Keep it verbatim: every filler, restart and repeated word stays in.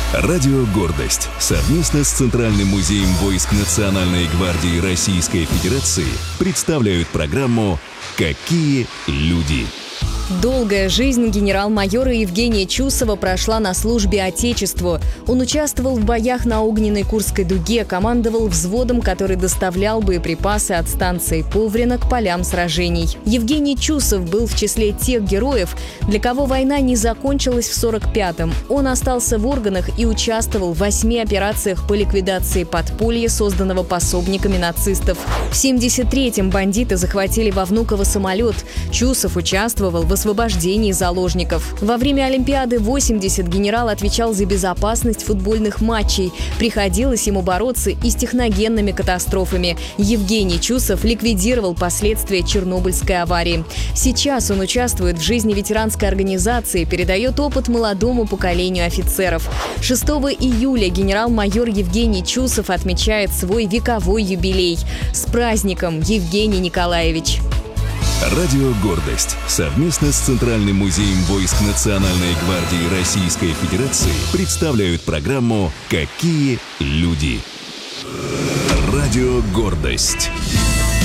Радио «Гордость» совместно с Центральным музеем войск Национальной гвардии Российской Федерации представляют программу «Какие люди?». Долгая жизнь генерал-майора Евгения Чусова прошла на службе Отечеству. Он участвовал в боях на Огненной Курской дуге, командовал взводом, который доставлял боеприпасы от станции Поврино к полям сражений. Евгений Чусов был в числе тех героев, для кого война не закончилась в сорок пятом. Он остался в органах и участвовал в восьми операциях по ликвидации подполья, созданного пособниками нацистов. В семьдесят третьем бандиты захватили во Внуково самолет. Чусов участвовал в освобождении заложников. Во время Олимпиады восемьдесят генерал отвечал за безопасность футбольных матчей. Приходилось ему бороться и с техногенными катастрофами. Евгений Чусов ликвидировал последствия Чернобыльской аварии. Сейчас он участвует в жизни ветеранской организации, передает опыт молодому поколению офицеров. шестого июля генерал-майор Евгений Чусов отмечает свой вековой юбилей. С праздником, Евгений Николаевич! Радио «Гордость» совместно с Центральным музеем войск Национальной гвардии Российской Федерации представляют программу «Какие люди?». Радио «Гордость».